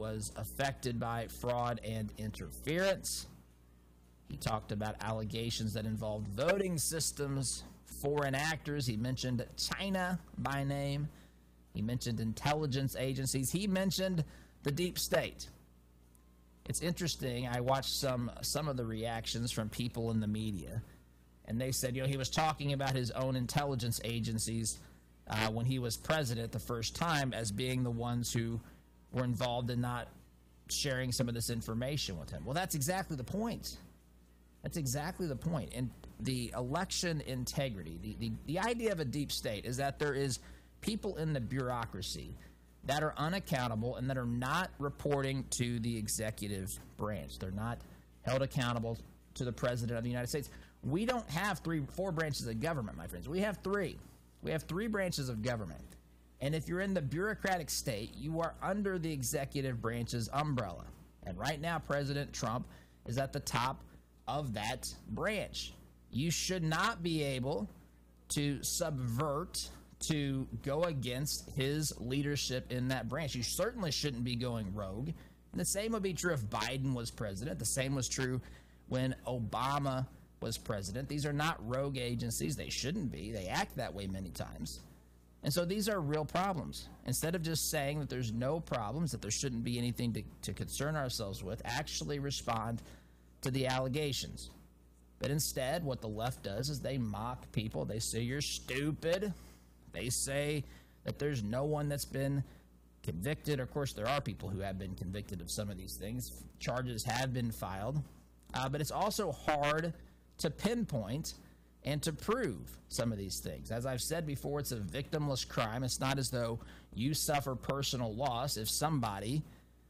was affected by fraud and interference. He talked about allegations that involved voting systems, foreign actors. He mentioned China by name. He mentioned intelligence agencies. He mentioned the deep state. It's interesting. I watched some of the reactions from people in the media, and they said, he was talking about his own intelligence agencies when he was president the first time as being the ones who were involved in not sharing some of this information with him. Well, that's exactly the point. That's exactly the point. And the election integrity, the idea of a deep state is that there is people in the bureaucracy that are unaccountable and that are not reporting to the executive branch. They're not held accountable to the President of the United States. We don't have four branches of government, my friends. We have three. We have three branches of government. And if you're in the bureaucratic state, you are under the executive branch's umbrella. And right now, President Trump is at the top of that branch. You should not be able to subvert, to go against his leadership in that branch. You certainly shouldn't be going rogue. And the same would be true if Biden was president. The same was true when Obama was president. These are not rogue agencies. They shouldn't be. They act that way many times. And so these are real problems. Instead of just saying that there's no problems, that there shouldn't be anything to concern ourselves with, actually respond to the allegations. But instead, what the left does is they mock people. They say you're stupid. They say that there's no one that's been convicted. Of course, there are people who have been convicted of some of these things. Charges have been filed. But it's also hard to pinpoint and to prove some of these things. As I've said before, it's a victimless crime. It's not as though you suffer personal loss if somebody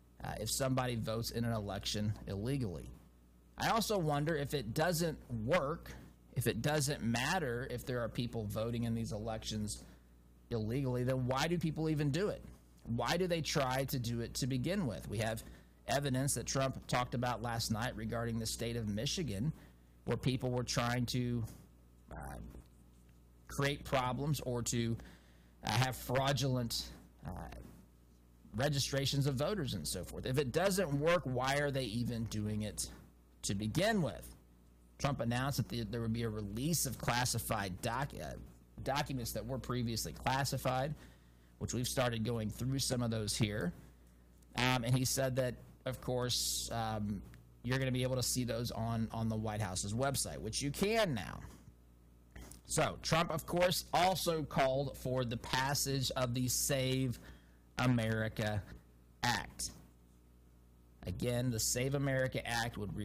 votes in an election illegally. I also wonder if it doesn't work, if it doesn't matter if there are people voting in these elections illegally, then why do people even do it? Why do they try to do it to begin with? We have evidence that Trump talked about last night regarding the state of Michigan, where people were trying to create problems or to have fraudulent registrations of voters and so forth. If it doesn't work, why are they even doing it to begin with? Trump announced that there would be a release of classified documents that were previously classified, which we've started going through some of those here. And he said that, of course, you're going to be able to see those on the White House's website, which you can now. So Trump, of course, also called for the passage of the Save America Act. Again, the Save America Act would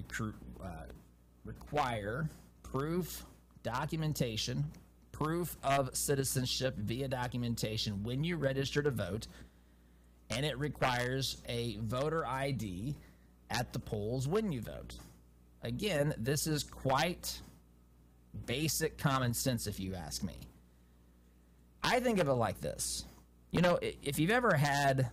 require proof, documentation, proof of citizenship via documentation when you register to vote, and it requires a voter ID at the polls when you vote. Again, this is quite basic common sense, if you ask me. I think of it like this. If you've ever had,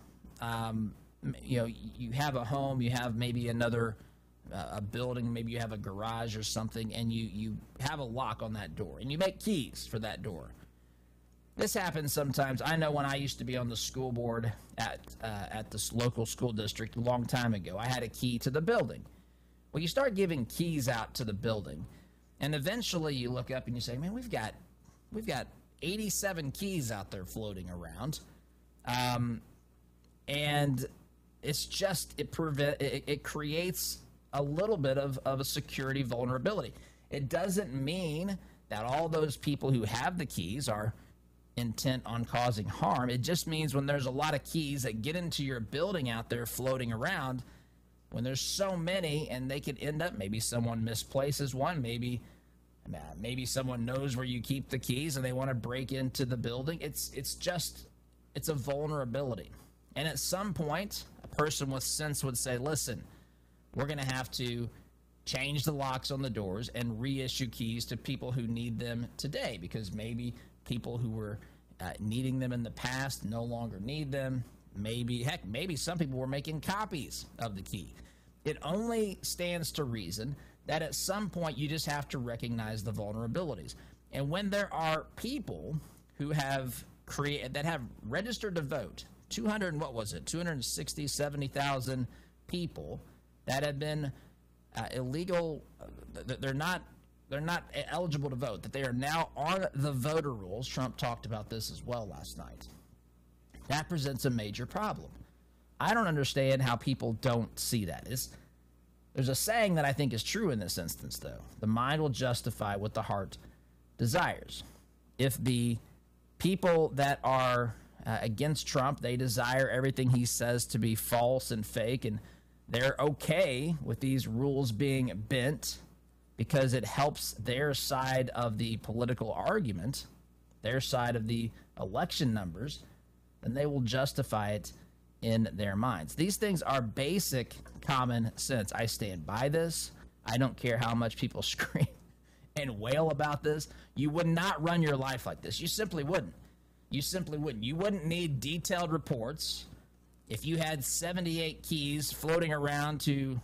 you have a home, you have maybe a building, maybe you have a garage or something, and you have a lock on that door, and you make keys for that door. This happens sometimes. I know when I used to be on the school board at this local school district a long time ago, I had a key to the building. Well, you start giving keys out to the building, and eventually you look up and you say, man, we've got 87 keys out there floating around. And it's just, it creates a little bit of a security vulnerability. It doesn't mean that all those people who have the keys are intent on causing harm. It just means when there's a lot of keys that get into your building out there floating around, when there's so many and they could end up, maybe someone misplaces one, maybe someone knows where you keep the keys and they want to break into the building. It's a vulnerability. And at some point, a person with sense would say, listen, we're going to have to change the locks on the doors and reissue keys to people who need them today, because maybe people who were needing them in the past no longer need them. Maybe some people were making copies of the key. It only stands to reason that at some point you just have to recognize the vulnerabilities. And when there are people who have registered to vote 200, what was it, 260, 70,000 people that have been illegal, they're not eligible to vote, that they are now on the voter rolls. Trump talked about this as well last night. That presents a major problem. I don't understand how people don't see that. There's a saying that I think is true in this instance, though. The mind will justify what the heart desires. If the people that are against Trump, they desire everything he says to be false and fake, and they're okay with these rules being bent because it helps their side of the political argument, their side of the election numbers, then they will justify it in their minds. These things are basic common sense. I stand by this. I don't care how much people scream and wail about this. You would not run your life like this. You simply wouldn't. You simply wouldn't. You wouldn't need detailed reports if you had 78 keys floating around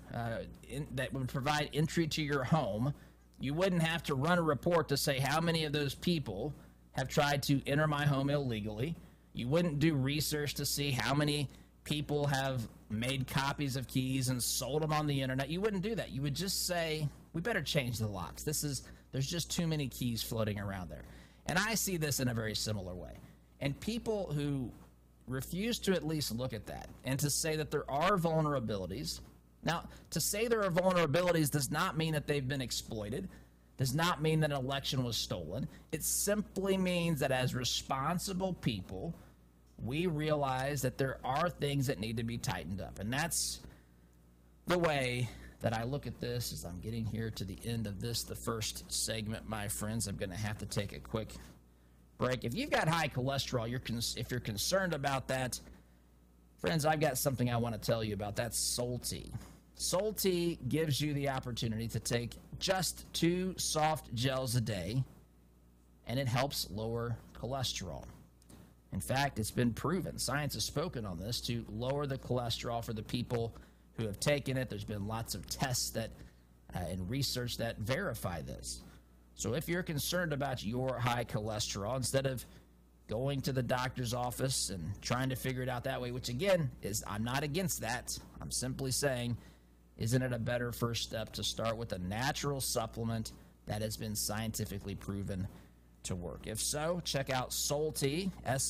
that would provide entry to your home. You wouldn't have to run a report to say how many of those people have tried to enter my home illegally. You wouldn't do research to see how many people have made copies of keys and sold them on the internet. You wouldn't do that. You would just say, we better change the locks. There's just too many keys floating around there. And I see this in a very similar way. And people who refuse to at least look at that and to say that there are vulnerabilities. Now, to say there are vulnerabilities does not mean that they've been exploited, does not mean that an election was stolen. It simply means that as responsible people, we realize that there are things that need to be tightened up. And that's the way that I look at this as I'm getting here to the end of the first segment, my friends. I'm going to have to take a quick break. If you've got high cholesterol, if you're concerned about that, friends, I've got something I want to tell you about. That's Solti. Solti gives you the opportunity to take just 2 soft gels a day, and it helps lower cholesterol. In fact, it's been proven, science has spoken on this, to lower the cholesterol for the people who have taken it. There's been lots of tests and research that verify this. So if you're concerned about your high cholesterol, instead of going to the doctor's office and trying to figure it out that way, which again I'm not against that. I'm simply saying, isn't it a better first step to start with a natural supplement that has been scientifically proven to work? If so, check out Soltea,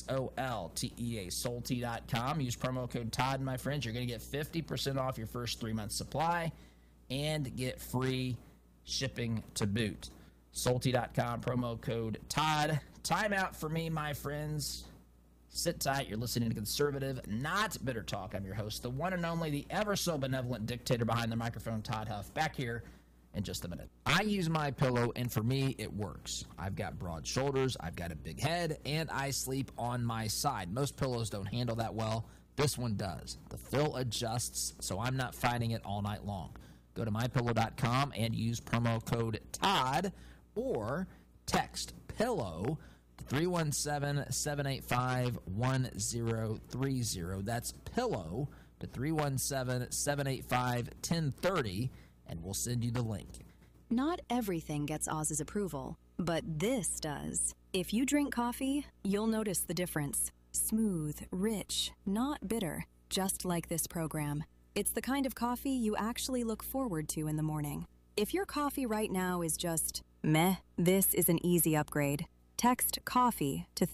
Soltea, Soltea.com. Use promo code Todd, my friends. You're going to get 50% off your first 3-month supply and get free shipping to boot. Soltea.com, promo code Todd. Time out for me, my friends. Sit tight. You're listening to Conservative, Not Bitter Talk. I'm your host, the one and only, the ever so benevolent dictator behind the microphone, Todd Huff. Back here in just a minute. I use MyPillow, and for me, it works. I've got broad shoulders, I've got a big head, and I sleep on my side. Most pillows don't handle that well. This one does. The fill adjusts, so I'm not fighting it all night long. Go to MyPillow.com and use promo code Todd, or text PILLOW to 317-785-1030. That's PILLOW to 317-785-1030, and we'll send you the link. Not everything gets Oz's approval, but this does. If you drink coffee, you'll notice the difference. Smooth, rich, not bitter, just like this program. It's the kind of coffee you actually look forward to in the morning. If your coffee right now is just meh, this is an easy upgrade. Text COFFEE to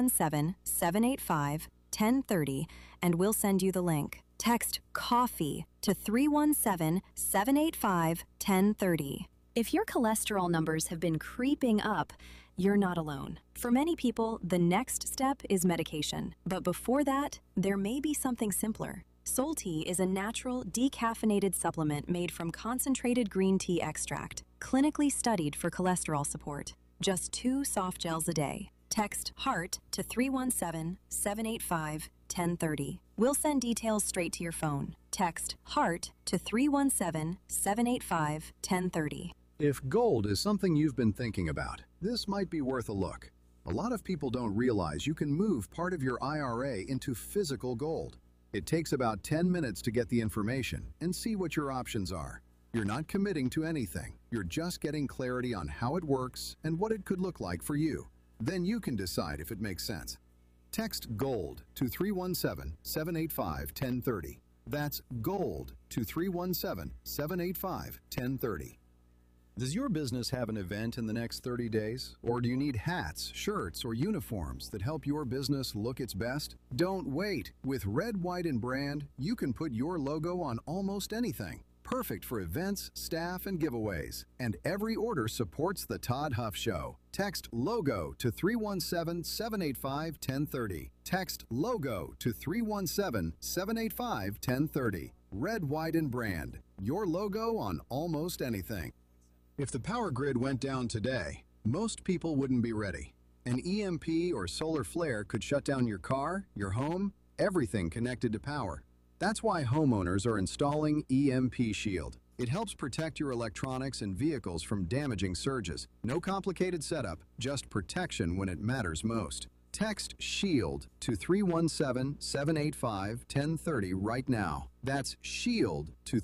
317-785-1030 and we'll send you the link. Text COFFEE to 317-785-1030. If your cholesterol numbers have been creeping up, you're not alone. For many people, the next step is medication. But before that, there may be something simpler. Soltea is a natural, decaffeinated supplement made from concentrated green tea extract, clinically studied for cholesterol support. Just 2 soft gels a day. Text HEART to 317-785-1030. We'll send details straight to your phone. Text HEART to 317-785-1030. If gold is something you've been thinking about, this might be worth a look. A lot of people don't realize you can move part of your IRA into physical gold. It takes about 10 minutes to get the information and see what your options are. You're not committing to anything. You're just getting clarity on how it works and what it could look like for you. Then you can decide if it makes sense. Text GOLD to 317-785-1030. That's GOLD to 317-785-1030. Does your business have an event in the next 30 days? Or do you need hats, shirts, or uniforms that help your business look its best? Don't wait. With Red, White, and Brand, you can put your logo on almost anything. Perfect for events, staff, and giveaways. And every order supports The Todd Huff Show. Text LOGO to 317-785-1030. Text LOGO to 317-785-1030. Red, White, and Brand. Your logo on almost anything. If the power grid went down today, most people wouldn't be ready. An EMP or solar flare could shut down your car, your home, everything connected to power. That's why homeowners are installing EMP Shield. It helps protect your electronics and vehicles from damaging surges. No complicated setup, just protection when it matters most. Text SHIELD to 317-785-1030 right now. That's SHIELD to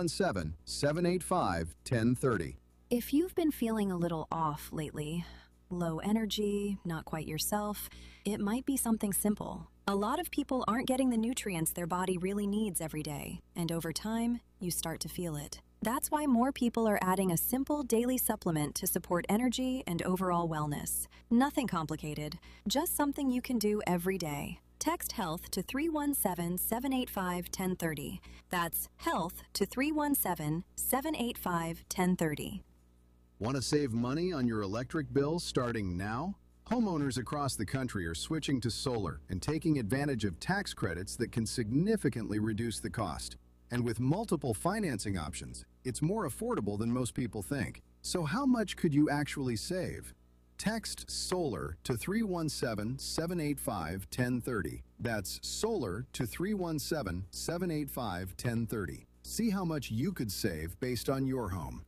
317-785-1030. If you've been feeling a little off lately, low energy, not quite yourself, it might be something simple. A lot of people aren't getting the nutrients their body really needs every day, and over time, you start to feel it. That's why more people are adding a simple daily supplement to support energy and overall wellness. Nothing complicated, just something you can do every day. Text HEALTH to 317-785-1030. That's HEALTH to 317-785-1030. Want to save money on your electric bills starting now? Homeowners across the country are switching to solar and taking advantage of tax credits that can significantly reduce the cost. And with multiple financing options, it's more affordable than most people think. So how much could you actually save? Text SOLAR to 317-785-1030. That's SOLAR to 317-785-1030. See how much you could save based on your home.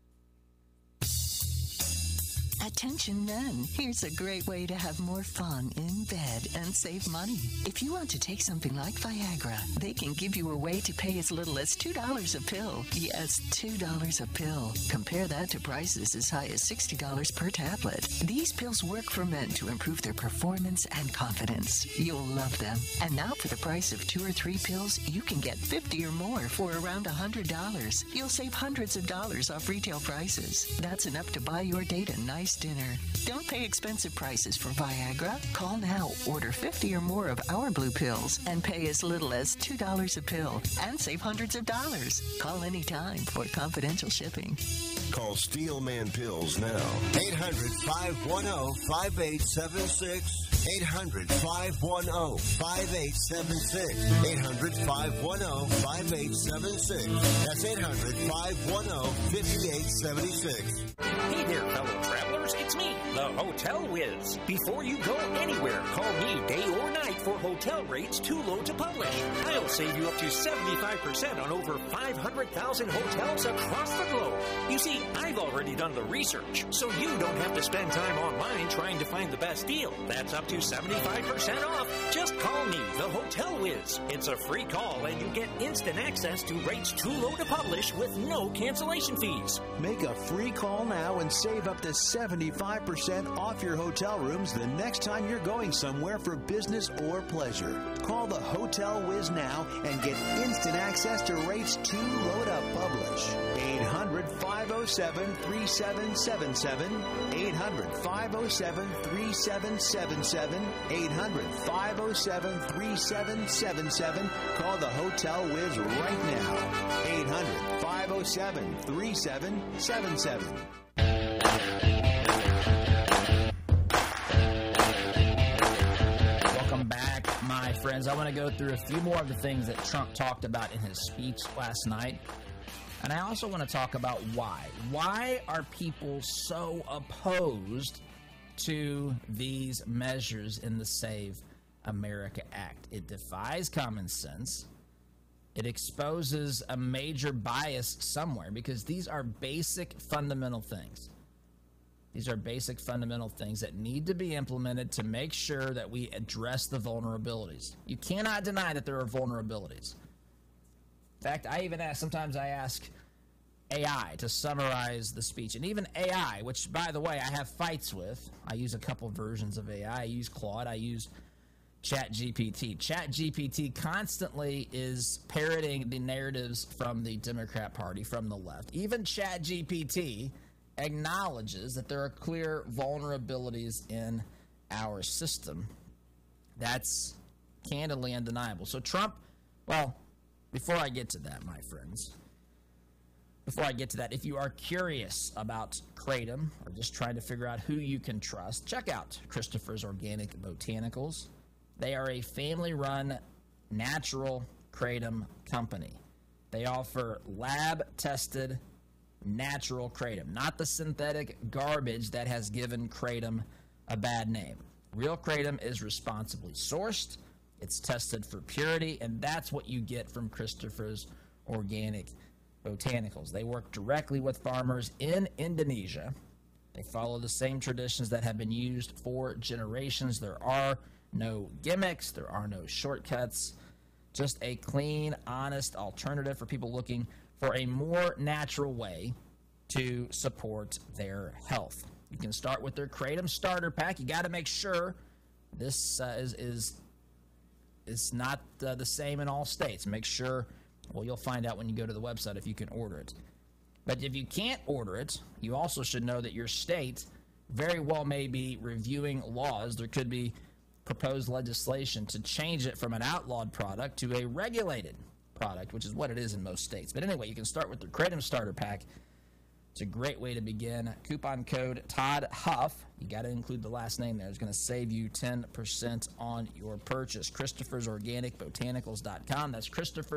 Attention men, here's a great way to have more fun in bed and save money. If you want to take something like Viagra, they can give you a way to pay as little as $2 a pill. Yes, $2 a pill. Compare that to prices as high as $60 per tablet. These pills work for men to improve their performance and confidence. You'll love them. And now for the price of 2 or 3 pills, you can get 50 or more for around $100. You'll save hundreds of dollars off retail prices. That's enough to buy your date a nice dinner. Don't pay expensive prices for Viagra. Call now, order 50 or more of our blue pills, and pay as little as $2 a pill and save hundreds of dollars. Call anytime for confidential shipping. Call Steelman Pills now. 800-510-5876. 800-510-5876. 800-510-5876. That's 800-510-5876. Hey there, fellow travelers. It's me, the Hotel Whiz. Before you go anywhere, call me day or night for hotel rates too low to publish. I'll save you up to 75% on over 500,000 hotels across the globe. You see, I've already done the research, so you don't have to spend time online trying to find the best deal. That's up to 75% off. Just call me, the Hotel Whiz. It's a free call, and you get instant access to rates too low to publish with no cancellation fees. Make a free call now and save up to 75% off your hotel rooms the next time you're going somewhere for business or pleasure. Call the Hotel Whiz now and get instant access to rates too low to publish. 800-507-3777. 800-507-3777. 800-507-3777. Call the Hotel Whiz right now. 800-507-3777. Welcome back, my friends. I want to go through a few more of the things that Trump talked about in his speech last night. And I also want to talk about why. Why are people so opposed to these measures in the Save America Act? It defies common sense. It exposes a major bias somewhere, because these are basic fundamental things. These are basic fundamental things that need to be implemented to make sure that we address the vulnerabilities. You cannot deny that there are vulnerabilities. In fact, sometimes I ask AI to summarize the speech. And even AI, which, by the way, I have fights with. I use a couple versions of AI. I use Claude. I use ChatGPT. ChatGPT constantly is parroting the narratives from the Democrat Party, from the left. Even ChatGPT acknowledges that there are clear vulnerabilities in our system. That's candidly undeniable. So Trump, well, before I get to that, my friends, before I get to that, if you are curious about Kratom or just trying to figure out who you can trust, check out Christopher's Organic Botanicals. They are a family-run natural kratom company. They offer lab-tested natural kratom, not the synthetic garbage that has given kratom a bad name. Real kratom is responsibly sourced, it's tested for purity, and that's what you get from Christopher's Organic Botanicals. They work directly with farmers in Indonesia. They follow the same traditions that have been used for generations. There are no gimmicks, there are no shortcuts, just a clean, honest alternative for people looking for a more natural way to support their health. You can start with their Kratom Starter Pack. You got to make sure this is not the same in all states. Make sure, well, you'll find out when you go to the website if you can order it. But if you can't order it, you also should know that your state very well may be reviewing laws. There could be proposed legislation to change it from an outlawed product to a regulated product, which is what it is in most states. But anyway, you can start with the Kratom Starter Pack. It's a great way to begin. Coupon code Todd Huff. You got to include the last name there. It's going to save you 10% on your purchase. Christopher'sOrganicBotanicals.com. That's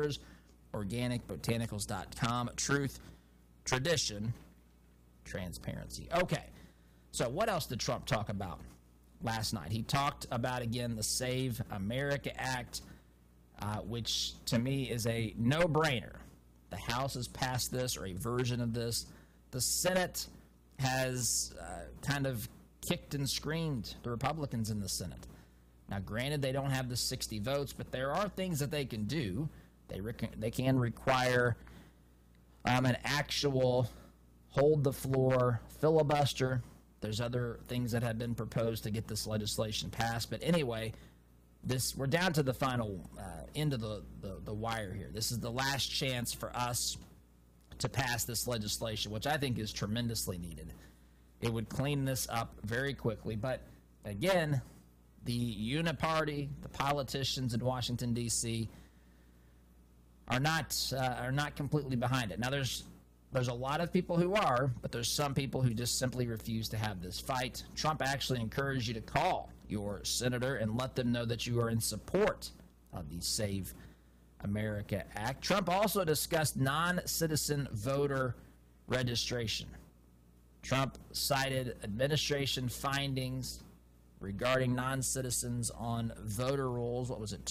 Christopher'sOrganicBotanicals.com. Truth, tradition, transparency. Okay, so what else did Trump talk about last night? He talked about, again, the Save America Act, which to me is a no-brainer. The House has passed this, or a version of this. The Senate has kind of kicked and screamed the Republicans in the Senate. Now, granted, they don't have the 60 votes, but there are things that they can do. They can require an actual hold the floor filibuster. There's other things that have been proposed to get this legislation passed. But anyway, we're down to the final end of the wire here. This is the last chance for us to pass this legislation, which I think is tremendously needed. It would clean this up very quickly. But again, the uniparty, the politicians in Washington, D.C., are not completely behind it. Now, there's a lot of people who are, but there's some people who just simply refuse to have this fight. Trump actually encouraged you to call your senator and let them know that you are in support of the Save America Act. Trump also discussed non-citizen voter registration. Trump cited administration findings regarding non-citizens on voter rolls. What was it,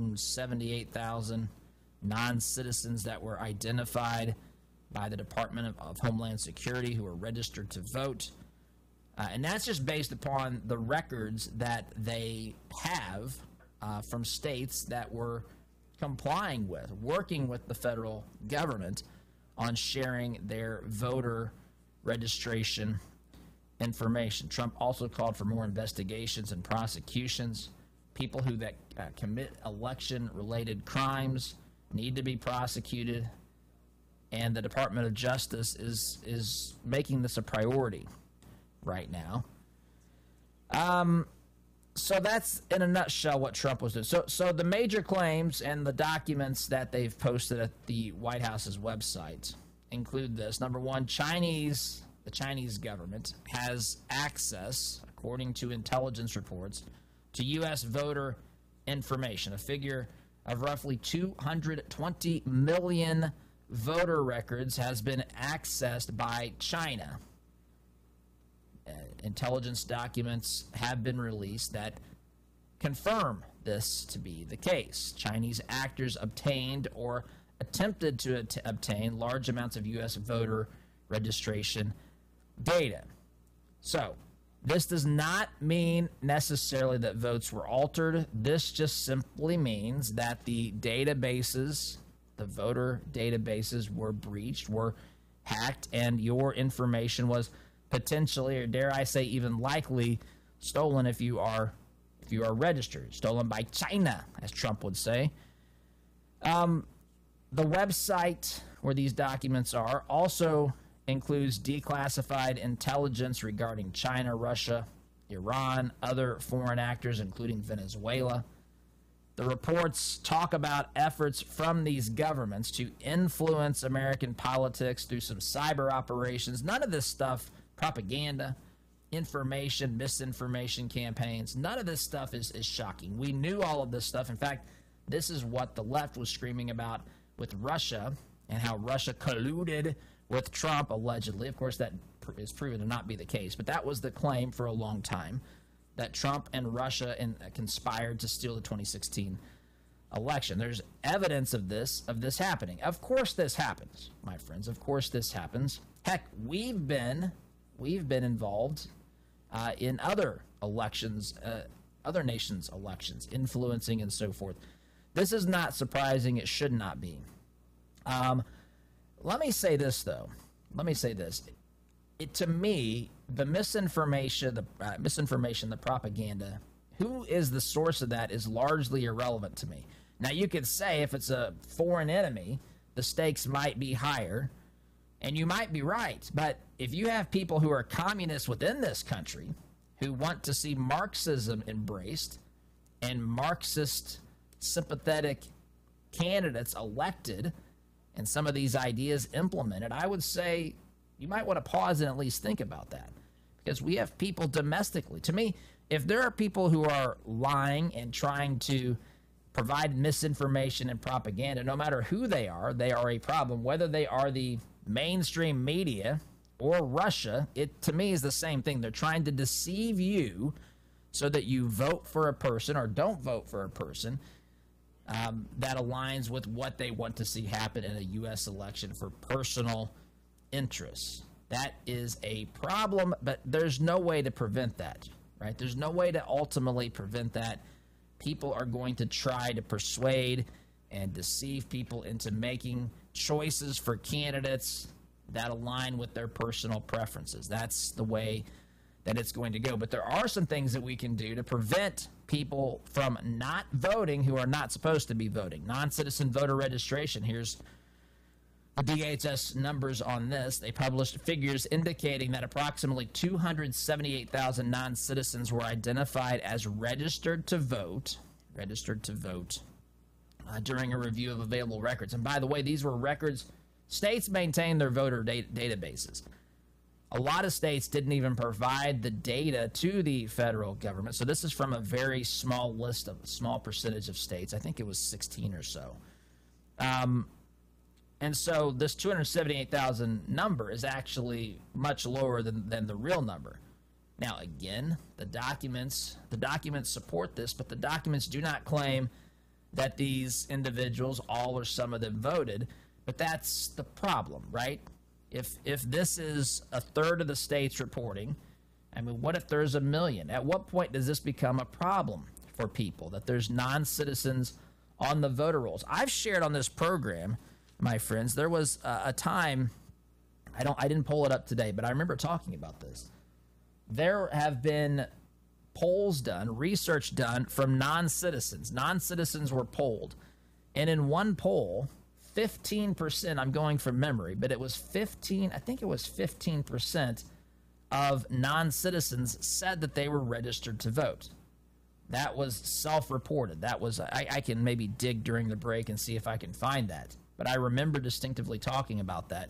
278,000 non-citizens that were identified by the Department of Homeland Security who were registered to vote. And that's just based upon the records that they have from states that were complying with, working with the federal government on sharing their voter registration information. Trump also called for more investigations and prosecutions. People who commit election-related crimes need to be prosecuted, and the Department of Justice is making this a priority right now. So that's, in a nutshell, what Trump was doing. So the major claims and the documents that they've posted at the White House's website include this. Number one, the Chinese government has access, according to intelligence reports, to U.S. voter information, a figure of roughly 220 million voter records has been accessed by China. Intelligence documents have been released that confirm this to be the case. Chinese actors obtained or attempted to obtain large amounts of U.S. voter registration data. So, this does not mean necessarily that votes were altered. This just simply means that the databases, the voter databases, were breached, were hacked, and your information was potentially, or dare I say even likely, stolen if you are if you are registered, stolen by China, as Trump would say. The website where these documents are also includes declassified intelligence regarding China, Russia, Iran, other foreign actors, including Venezuela. The reports talk about efforts from these governments to influence American politics through some cyber operations. None of this stuff, propaganda, information, misinformation campaigns, none of this stuff is shocking. We knew all of this stuff. In fact, this is what the left was screaming about with Russia and how Russia colluded with Trump, allegedly. Of course, that is proven to not be the case, but that was the claim for a long time, that Trump and Russia conspired to steal the 2016 election. There's evidence of this happening. Of course this happens, my friends. Of course this happens. Heck, we've been involved in other elections, other nations' elections, influencing and so forth. This is not surprising. It should not be. Let me say this, though. To me, the misinformation, the propaganda, who is the source of that is largely irrelevant to me. Now, you could say if it's a foreign enemy, the stakes might be higher, and you might be right. But if you have people who are communists within this country who want to see Marxism embraced and Marxist sympathetic candidates elected and some of these ideas implemented, I would say you might want to pause and at least think about that, because we have people domestically. To me, if there are people who are lying and trying to provide misinformation and propaganda, no matter who they are a problem. Whether they are the mainstream media or Russia, it to me is the same thing. They're trying to deceive you so that you vote for a person or don't vote for a person that aligns with what they want to see happen in a U.S. election for personal interests. That is a problem, but there's no way to prevent that, right? There's no way to ultimately prevent that. People are going to try to persuade and deceive people into making choices for candidates that align with their personal preferences. That's the way that it's going to go. But there are some things that we can do to prevent people from not voting who are not supposed to be voting. Non-citizen voter registration. Here's the DHS numbers on this. They published figures indicating that approximately 278,000 non-citizens were identified as registered to vote during a review of available records. And by the way, these were records. States maintain their voter databases. A lot of states didn't even provide the data to the federal government. So this is from a very small list of a small percentage of states. I think it was 16 or so. And so this 278,000 number is actually much lower than the real number. Now, again, the documents support this, but the documents do not claim that these individuals, all or some of them, voted. But that's the problem, right? If this is a third of the states reporting, I mean, what if there's 1 million? At what point does this become a problem for people, that there's non-citizens on the voter rolls? I've shared on this program, my friends, there was a time, I didn't pull it up today, but I remember talking about this. There have been polls done, research done from non-citizens. Non-citizens were polled. And in one poll, 15%, I'm going from memory, but it was 15% of non-citizens said that they were registered to vote. That was self-reported. That was, I can maybe dig during the break and see if I can find that. But I remember distinctively talking about that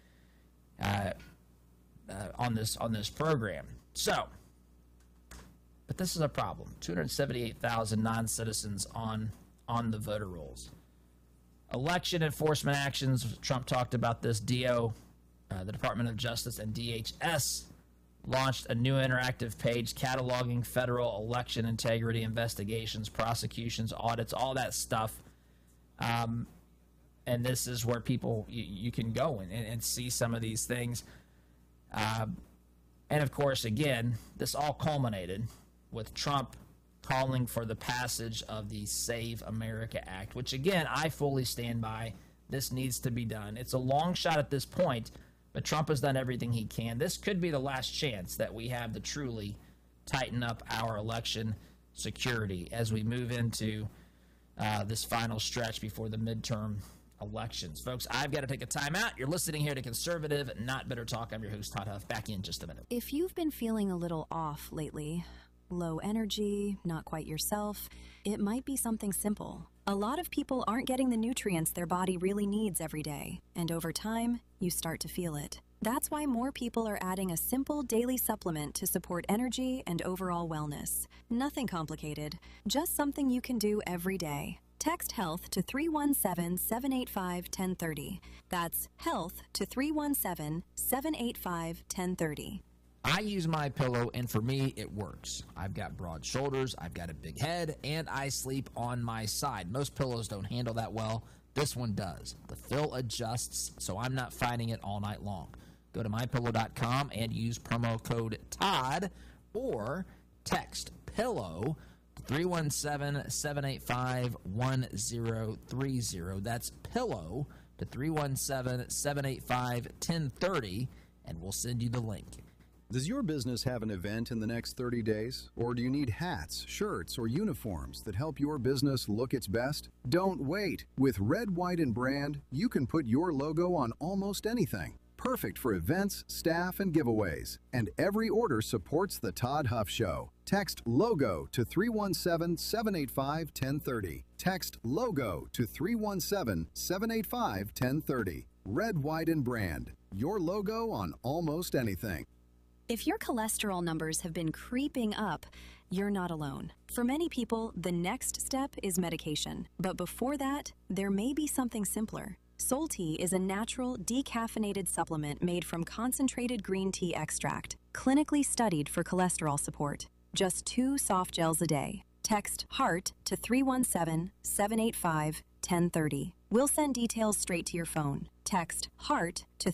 on this program. So, but this is a problem. 278,000 non-citizens on the voter rolls. Election enforcement actions. Trump talked about this. the Department of Justice, and DHS launched a new interactive page cataloging federal election integrity investigations, prosecutions, audits, all that stuff. And this is where people, you can go and see some of these things. And of course, again, this all culminated with Trump calling for the passage of the Save America Act, which, again, I fully stand by. This needs to be done. It's a long shot at this point, but Trump has done everything he can. This could be the last chance that we have to truly tighten up our election security as we move into this final stretch before the midterm elections. Folks, I've got to take a time out. You're listening here to Conservative Not Bitter Talk. I'm your host, Todd Huff. Back in just a minute. If you've been feeling a little off lately, low energy, not quite yourself, it might be something simple. A lot of people aren't getting the nutrients their body really needs every day, and over time, you start to feel it. That's why more people are adding a simple daily supplement to support energy and overall wellness. Nothing complicated, just something you can do every day. Text HEALTH to 317-785-1030. That's HEALTH to 317-785-1030. I use MyPillow, and for me, it works. I've got broad shoulders, I've got a big head, and I sleep on my side. Most pillows don't handle that well. This one does. The fill adjusts, so I'm not fighting it all night long. Go to MyPillow.com and use promo code TODD or text PILLOW to 317-785-1030. That's PILLOW to 317-785-1030, and we'll send you the link. Does your business have an event in the next 30 days? Or do you need hats, shirts, or uniforms that help your business look its best? Don't wait. With Red, White, and Brand, you can put your logo on almost anything. Perfect for events, staff, and giveaways. And every order supports the Todd Huff Show. Text LOGO to 317-785-1030. Text LOGO to 317-785-1030. Red, White, and Brand. Your logo on almost anything. If your cholesterol numbers have been creeping up, you're not alone. For many people, the next step is medication. But before that, there may be something simpler. Sol-T is a natural, decaffeinated supplement made from concentrated green tea extract, clinically studied for cholesterol support. Just 2 soft gels a day. Text HEART to 317-785-1030. We'll send details straight to your phone. Text HEART to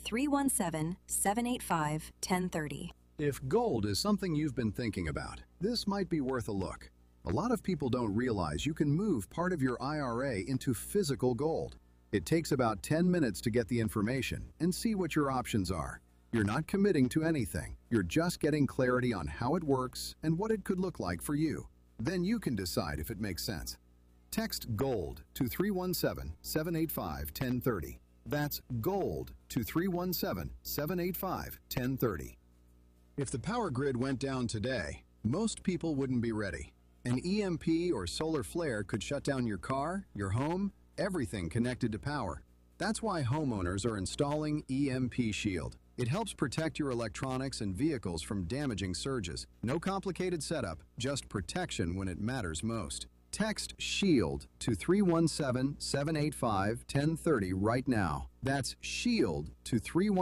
317-785-1030. If gold is something you've been thinking about, this might be worth a look. A lot of people don't realize you can move part of your IRA into physical gold. It takes about 10 minutes to get the information and see what your options are. You're not committing to anything. You're just getting clarity on how it works and what it could look like for you. Then you can decide if it makes sense. Text GOLD to 317-785-1030. That's GOLD to 317-785-1030. If the power grid went down today, most people wouldn't be ready. An EMP or solar flare could shut down your car, your home, everything connected to power. That's why homeowners are installing EMP Shield. It helps protect your electronics and vehicles from damaging surges. No complicated setup, just protection when it matters most. Text SHIELD to 317-785-1030 right now. That's SHIELD to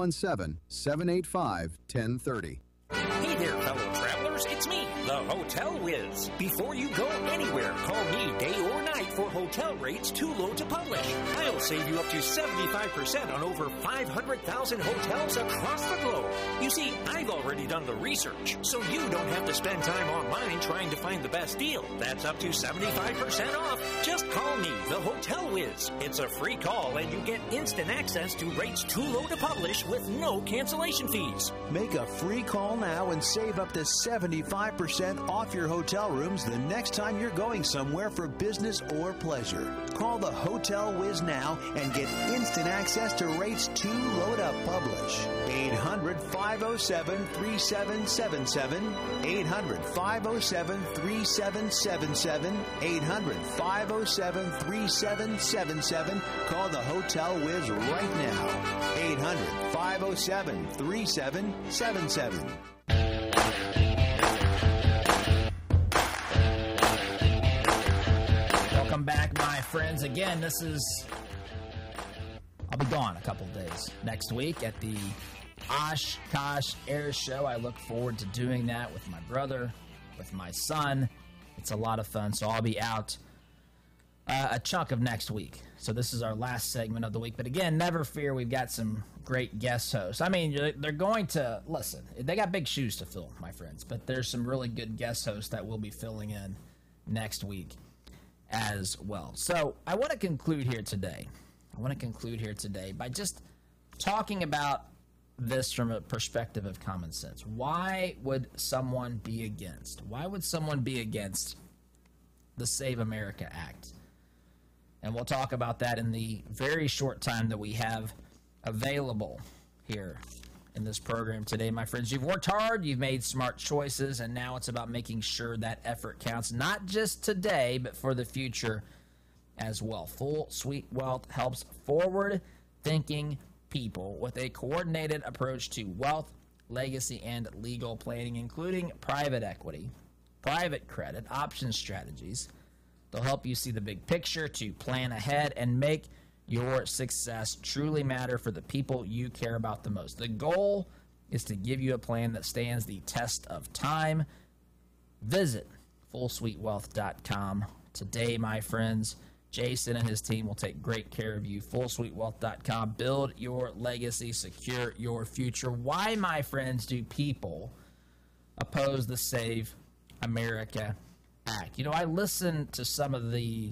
317-785-1030. Hey there, fellow travelers. It's me, the Hotel Whiz. Before you go anywhere, call me day or night for hotel rates too low to publish. I'll save you up to 75% on over 500,000 hotels across the globe. You see, I've already done the research, so you don't have to spend time online trying to find the best deal. That's up to 75% off. Just call me, the Hotel Whiz. It's a free call, and you get instant access to rates too low to publish with no cancellation fees. Make a free call now and save up to 75% off your hotel rooms the next time you're going somewhere for business or pleasure. Call the Hotel Whiz now and get instant access to rates too low to publish. 800-507-3777. 800-507-3777. 800-507-3777. Call the Hotel Whiz right now. 800-507-3777. Welcome back, my friends. Again, I'll be gone a couple days next week at the Oshkosh Air Show. I look forward to doing that with my brother, with my son. It's a lot of fun, so I'll be out a chunk of next week. So this is our last segment of the week. But again, never fear, we've got some great guest hosts. I mean, they're going to, listen, they got big shoes to fill, my friends, but there's some really good guest hosts that will be filling in next week as well. So I want to conclude here today by just talking about this from a perspective of common sense. Why would someone be against the Save America Act. And we'll talk about that in the very short time that we have available here in this program today, my friends. You've worked hard, you've made smart choices, and now it's about making sure that effort counts, not just today, but for the future as well. Full Suite Wealth helps forward-thinking people with a coordinated approach to wealth, legacy, and legal planning, including private equity, private credit, option strategies. They'll help you see the big picture, to plan ahead and make your success truly matter for the people you care about the most. The goal is to give you a plan that stands the test of time. Visit FullSuiteWealth.com today, my friends. Jason and his team will take great care of you. FullSuiteWealth.com. Build your legacy, secure your future. Why, my friends, do people oppose the Save America Act? You know, I listened to some of the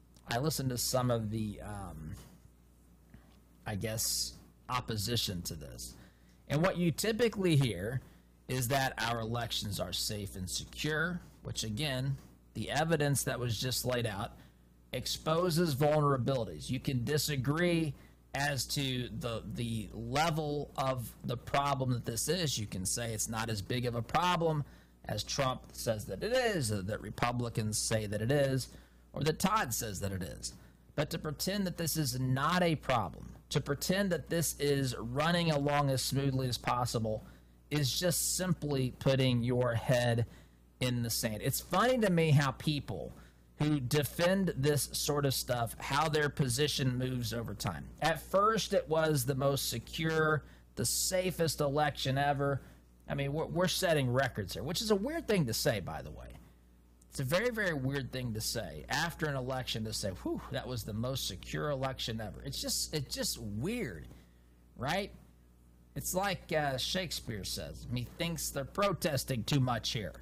I guess, opposition to this. And what you typically hear is that our elections are safe and secure, which, again, the evidence that was just laid out exposes vulnerabilities. You can disagree as to the level of the problem that this is. You can say it's not as big of a problem as Trump says that it is, or that Republicans say that it is, or that Todd says that it is. But to pretend that this is not a problem, to pretend that this is running along as smoothly as possible, is just simply putting your head in the sand. It's funny to me how people who defend this sort of stuff, how their position moves over time. At first, it was the most secure, the safest election ever. I mean, we're setting records here, which is a weird thing to say, by the way. It's a very, very weird thing to say after an election, to say, whew, that was the most secure election ever. It's just weird, right? It's like Shakespeare says, methinks they're protesting too much here.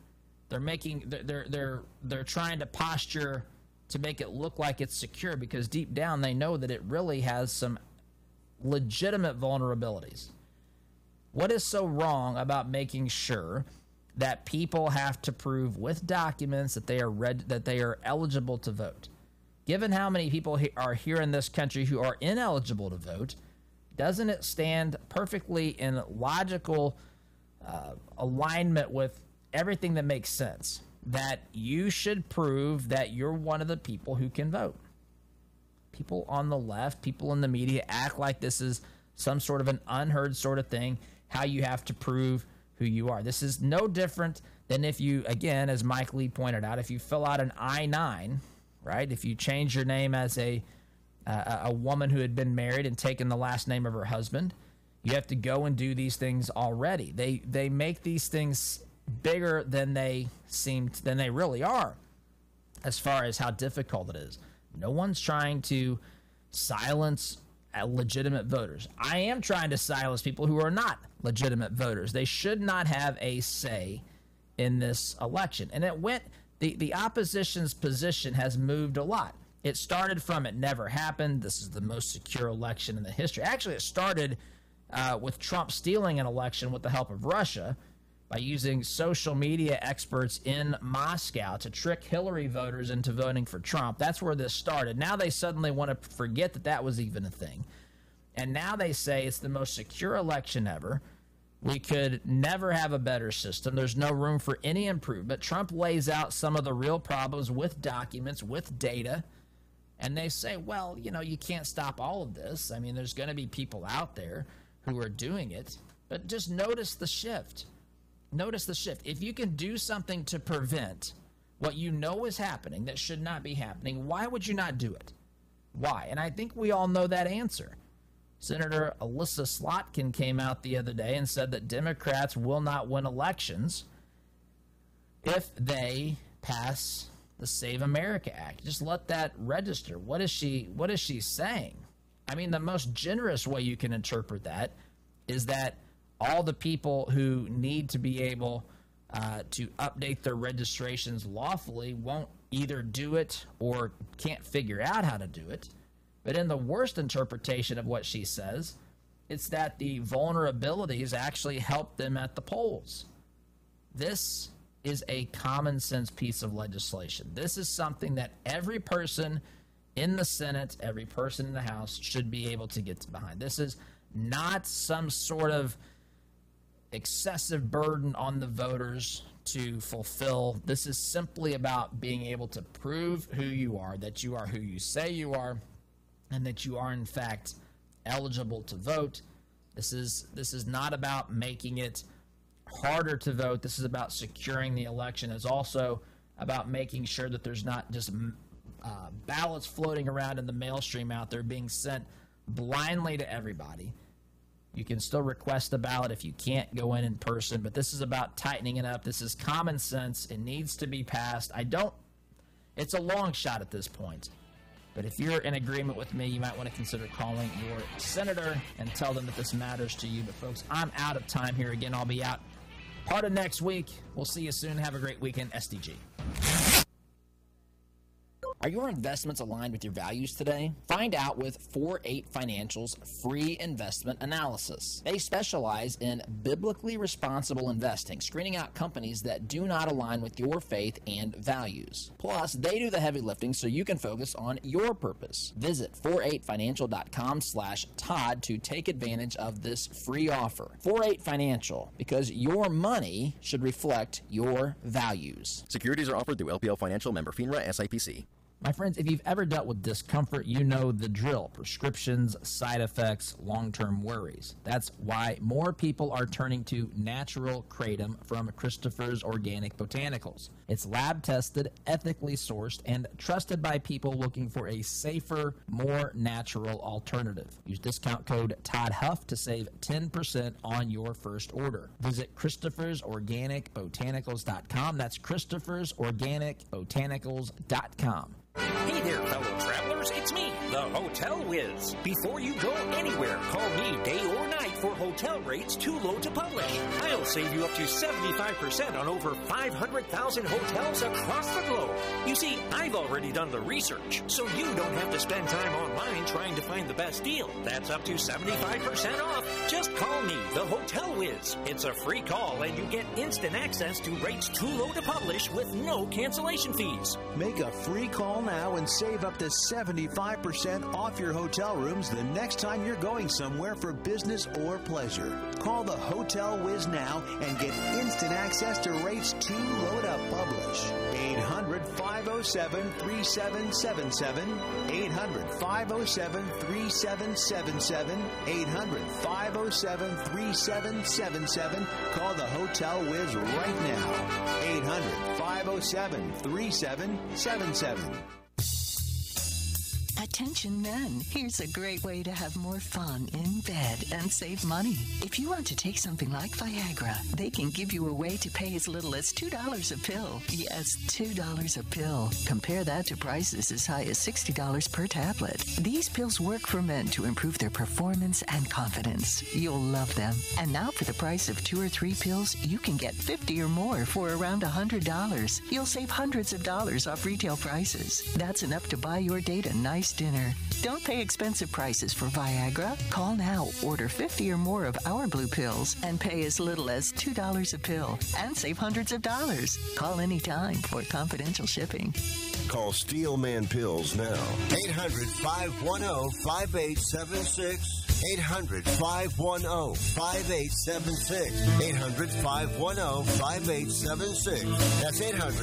They're trying to posture to make it look like it's secure, because deep down they know that it really has some legitimate vulnerabilities. What is so wrong about making sure that people have to prove with documents that they are eligible to vote? Given how many people are here in this country who are ineligible to vote, doesn't it stand perfectly in logical alignment with everything that makes sense that you should prove that you're one of the people who can vote? People on the left, people in the media act like this is some sort of an unheard sort of thing, how you have to prove who you are. This is no different than if you, again, as Mike Lee pointed out, if you fill out an I-9, right? If you change your name as a woman who had been married and taken the last name of her husband, you have to go and do these things already. They make these things bigger than they really are, as far as how difficult it is. No one's trying to silence legitimate voters. I am trying to silence people who are not legitimate voters. They should not have a say in this election. And the opposition's position has moved a lot. It started from it never happened. This is the most secure election in the history. Actually, it started with Trump stealing an election with the help of Russia by using social media experts in Moscow to trick Hillary voters into voting for Trump. That's where this started. Now they suddenly want to forget that that was even a thing. And now they say it's the most secure election ever. We could never have a better system. There's no room for any improvement. Trump lays out some of the real problems with documents, with data. And they say, well, you know, you can't stop all of this. I mean, there's going to be people out there who are doing it. But just notice the shift. Notice the shift. If you can do something to prevent what you know is happening that should not be happening, why would you not do it? Why? And I think we all know that answer. Senator Alyssa Slotkin came out the other day and said that Democrats will not win elections if they pass the Save America Act. Just let that register. What is she saying? I mean, the most generous way you can interpret that is that all the people who need to be able to update their registrations lawfully won't either do it or can't figure out how to do it. But in the worst interpretation of what she says, it's that the vulnerabilities actually help them at the polls. This is a common sense piece of legislation. This is something that every person in the Senate, every person in the House should be able to get behind. This is not some sort of excessive burden on the voters to fulfill. This is simply about being able to prove who you are, that you are who you say you are, and that you are in fact eligible to vote. This is not about making it harder to vote. This is about securing the election. It's also about making sure that there's not just ballots floating around in the mail stream out there being sent blindly to everybody. You can still request a ballot if you can't go in person, but this is about tightening it up. This is common sense. It needs to be passed. It's a long shot at this point, but if you're in agreement with me, you might want to consider calling your senator and tell them that this matters to you. But folks, I'm out of time here. Again, I'll be out part of next week. We'll see you soon. Have a great weekend, SDG. Are your investments aligned with your values today? Find out with 4-8 Financial's free investment analysis. They specialize in biblically responsible investing, screening out companies that do not align with your faith and values. Plus, they do the heavy lifting so you can focus on your purpose. Visit 48financial.com/Todd to take advantage of this free offer. 4-8 Financial, because your money should reflect your values. Securities are offered through LPL Financial, member FINRA, SIPC. My friends, if you've ever dealt with discomfort, you know the drill. Prescriptions, side effects, long-term worries. That's why more people are turning to Natural Kratom from Christopher's Organic Botanicals. It's lab-tested, ethically sourced, and trusted by people looking for a safer, more natural alternative. Use discount code TODDHUFF to save 10% on your first order. Visit Christopher'sOrganicBotanicals.com. That's Christopher'sOrganicBotanicals.com. Hey there, fellow travelers. It's me, the Hotel Whiz. Before you go anywhere, call me day or night for hotel rates too low to publish. I'll save you up to 75% on over 500,000 hotels across the globe. You see, I've already done the research, so you don't have to spend time online trying to find the best deal. That's up to 75% off. Just call me, the Hotel Whiz. It's a free call, and you get instant access to rates too low to publish with no cancellation fees. Make a free call now and save up to 75% off your hotel rooms the next time you're going somewhere for business or pleasure. Call the Hotel Whiz now and get instant access to rates too low to publish. 800-507-3777. 800-507-3777. 800-507-3777. Call the Hotel Whiz right now. 800-507-3777. Attention men, here's a great way to have more fun in bed and save money. If you want to take something like Viagra, they can give you a way to pay as little as $2 a pill. Yes, $2 a pill. Compare that to prices as high as $60 per tablet. These pills work for men to improve their performance and confidence. You'll love them. And now for the price of 2 or 3 pills, you can get 50 or more for around $100. You'll save hundreds of dollars off retail prices. That's enough to buy your date a nice dinner. Don't pay expensive prices for Viagra. Call now, order 50 or more of our blue pills, and pay as little as $2 a pill and save hundreds of dollars. Call anytime for confidential shipping. Call Steelman Pills now. 800-510-5876. 800-510-5876. 800-510-5876. That's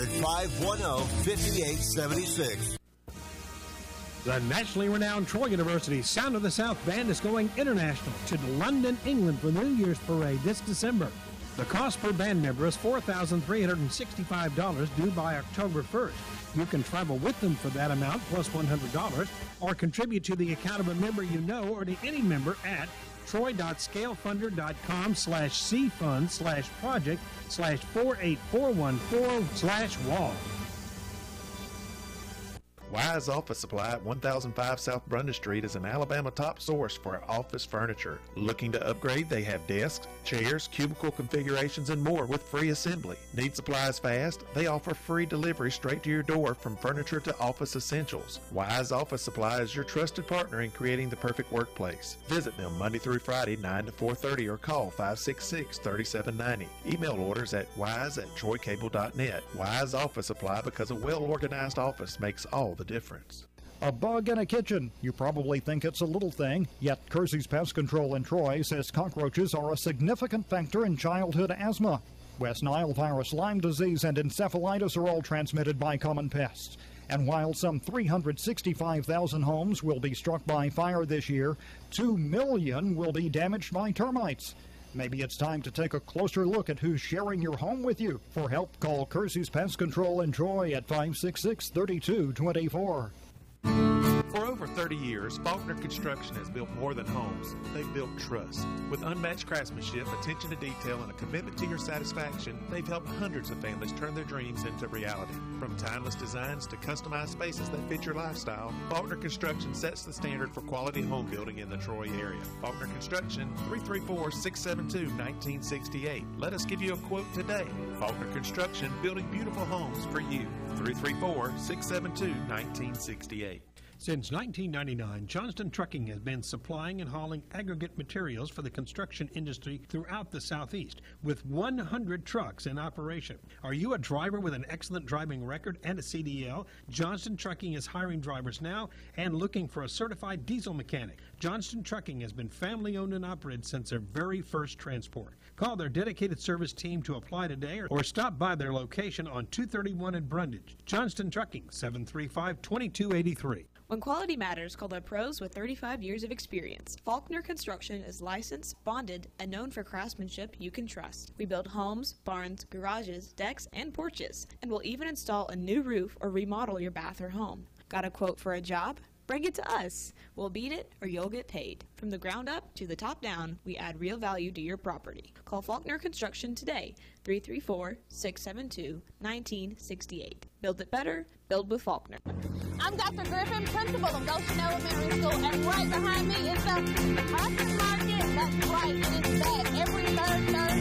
800-510-5876. The nationally renowned Troy University Sound of the South Band is going international to London, England for the New Year's Parade this December. The cost per band member is $4,365 due by October 1st. You can travel with them for that amount plus $100 or contribute to the account of a member you know or to any member at troy.scalefunder.com/cfund/project/48414/wall. Wise Office Supply at 1005 South Brunda Street is an Alabama top source for office furniture. Looking to upgrade? They have desks, chairs, cubicle configurations, and more with free assembly. Need supplies fast? They offer free delivery straight to your door from furniture to office essentials. Wise Office Supply is your trusted partner in creating the perfect workplace. Visit them Monday through Friday, 9 to 4:30, or call 566-3790. Email orders at wise@troycable.net. Wise Office Supply, because a well-organized office makes all the difference. A bug in a kitchen. You probably think it's a little thing, yet Kersey's Pest Control in Troy says cockroaches are a significant factor in childhood asthma. West Nile virus, Lyme disease, and encephalitis are all transmitted by common pests. And while some 365,000 homes will be struck by fire this year, 2 million will be damaged by termites. Maybe it's time to take a closer look at who's sharing your home with you. For help, call Kersey's Pest Control in Troy at 566-3224. For over 30 years, Faulkner Construction has built more than homes. They've built trust. With unmatched craftsmanship, attention to detail, and a commitment to your satisfaction, they've helped hundreds of families turn their dreams into reality. From timeless designs to customized spaces that fit your lifestyle, Faulkner Construction sets the standard for quality home building in the Troy area. Faulkner Construction, 334-672-1968. Let us give you a quote today. Faulkner Construction, building beautiful homes for you. 334-672-1968. Since 1999, Johnston Trucking has been supplying and hauling aggregate materials for the construction industry throughout the Southeast, with 100 trucks in operation. Are you a driver with an excellent driving record and a CDL? Johnston Trucking is hiring drivers now and looking for a certified diesel mechanic. Johnston Trucking has been family-owned and operated since their very first transport. Call their dedicated service team to apply today or stop by their location on 231 in Brundage. Johnston Trucking, 735-2283. When quality matters, call the pros with 35 years of experience. Faulkner Construction is licensed, bonded, and known for craftsmanship you can trust. We build homes, barns, garages, decks, and porches, and will even install a new roof or remodel your bath or home. Got a quote for a job? Bring it to us. We'll beat it or you'll get paid. From the ground up to the top down, we add real value to your property. Call Faulkner Construction today, 334-672-1968. Build it better, build with Faulkner. I'm Dr. Griffin, principal of Goshen Elementary School, and right behind me is the Market. That's right, it is back every third Thursday